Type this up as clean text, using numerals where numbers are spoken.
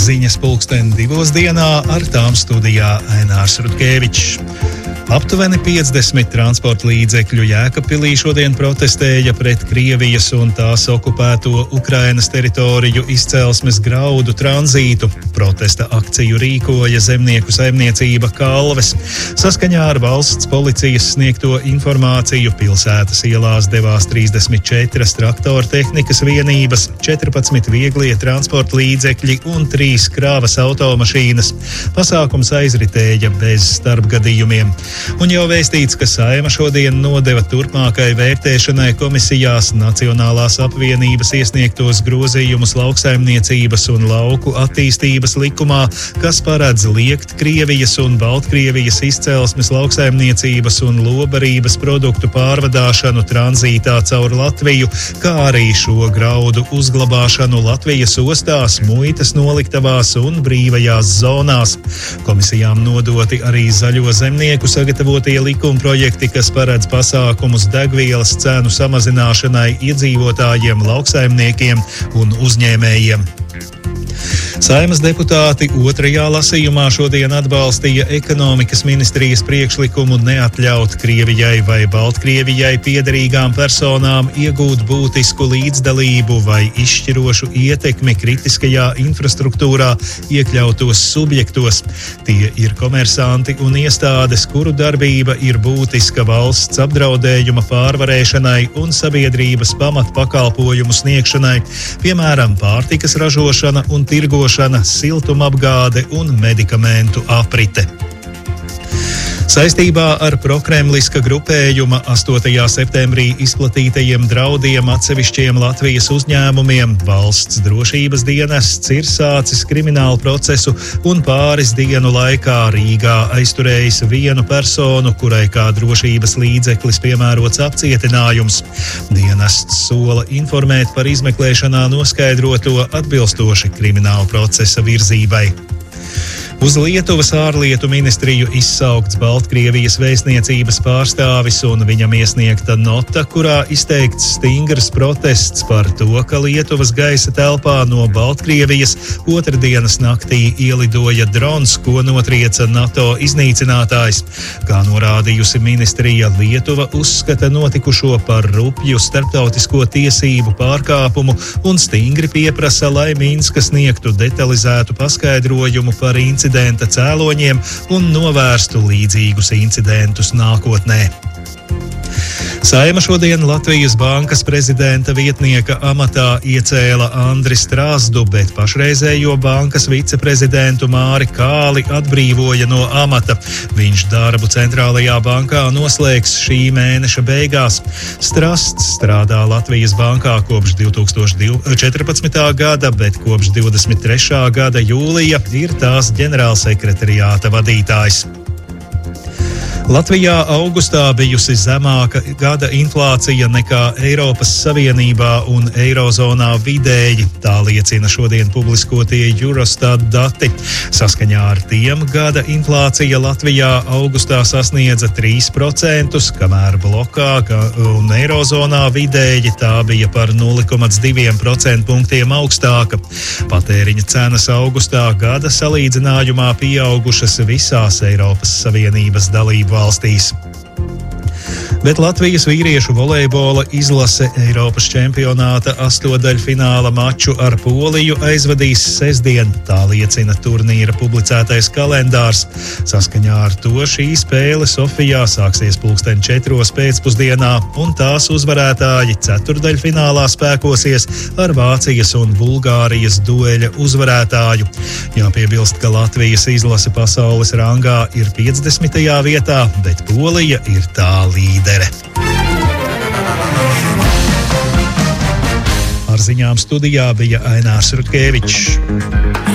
Ziņas 2:00 ar tām studijā Ainārs Rutkevičs. Aptuveni 50 transporta līdzekļu Jēkabpilī šodien protestēja pret Krievijas un tās okupēto Ukrainas teritoriju izcelsmes graudu tranzītu. Protesta akciju rīkoja zemnieku saimniecība Kalves. Saskaņā ar valsts policijas sniegto informāciju pilsētas ielās devās 34 traktora tehnikas vienības, 14 vieglie transporta līdzekļi un 3 krāvas automašīnas. Pasākums aizritēja bez starpgadījumiem. Un jau vēstīts, ka Saeima šodien nodeva turpmākai vērtēšanai komisijās Nacionālās apvienības iesniegtos grozījumus lauksaimniecības un lauku attīstības likumā, kas paredz liegt Krievijas un Baltkrievijas izcelsmes lauksaimniecības un lobarības produktu pārvadāšanu tranzītā caur Latviju, kā arī šo graudu uzglabāšanu Latvijas ostās, muitas noliktavās un brīvajās zonās. Komisijām nodoti arī zaļo zemnieku sagatavotie likumprojekti, kas paredz pasākumus degvielas cenu samazināšanai iedzīvotājiem, lauksaimniekiem un uzņēmējiem. Saeimas deputāti otrajā lasījumā šodien atbalstīja ekonomikas ministrijas priekšlikumu neatļaut Krievijai vai Baltkrievijai piederīgām personām iegūt būtisku līdzdalību vai izšķirošu ietekmi kritiskajā infrastruktūrā iekļautos subjektos. Tie ir komersanti un iestādes, kuru darbība ir būtiska valsts apdraudējuma pārvarēšanai un sabiedrības pamatpakalpojumu sniegšanai, piemēram, pārtikas ražošana un tirgošana, siltumapgāde un medikamentu aprite. Saistībā ar prokremliska grupējuma 8. septembrī izplatītajiem draudiem atsevišķiem Latvijas uzņēmumiem valsts drošības dienests ir sācis kriminālu procesu un pāris dienu laikā Rīgā aizturējis vienu personu, kurai kā drošības līdzeklis piemērots apcietinājums. Dienests sola informēt par izmeklēšanā noskaidroto atbilstoši kriminālu procesa virzībai. Uz Lietuvas ārlietu ministriju izsaukts Baltkrievijas vēstniecības pārstāvis un viņam iesniegta nota, kurā izteikts stingrs protests par to, ka Lietuvas gaisa telpā no Baltkrievijas otrdienas naktī ielidoja drons, ko notrieca NATO iznīcinātājs. Kā norādījusi ministrija, Lietuva uzskata notikušo par rupju starptautisko tiesību pārkāpumu un stingri pieprasa, lai Minska sniegtu detalizētu paskaidrojumu par incidenta cēloņiem un novērstu līdzīgus incidentus nākotnē. Saeima šodien Latvijas bankas prezidenta vietnieka amatā iecēla Andri Strasdu, bet pašreizējo bankas viceprezidentu Māri Kāli atbrīvoja no amata. Viņš darbu centrālajā bankā noslēgs šī mēneša beigās. Strasts strādā Latvijas bankā kopš 2014. gada, bet kopš 23. gada jūlija ir tās ģenerālsekretariāta vadītājs. Latvijā augustā bijusi zemāka gada inflācija nekā Eiropas Savienībā un Eirozonā vidēji, tā liecina šodien publiskotie Eurostat dati. Saskaņā ar tiem gada inflācija Latvijā augustā sasniedza 3%, kamēr blokā un Eirozonā vidēji tā bija par 0,2% punktiem augstāka. Patēriņa cenas augustā gada salīdzinājumā pieaugušas visās Eiropas Savienības dalību valstīs. Bet Latvijas vīriešu volejbola izlase Eiropas čempionāta 8. maču ar Poliju aizvadīs sestdien, tā liecina turnīra publicētais kalendārs. Saskaņā ar to šī spēle Sofijā sāksies 4:00 pēcpusdienā, un tās uzvarētāji ceturdaļfinālā spēkosies ar Vācijas un Bulgārijas dueļa uzvarētāju. Jāpiebilst, ka Latvijas izlase pasaules rangā ir 50. vietā, bet Polija ir tā līdere. Ar ziņām studijā bija Ainārs Rutkevičs.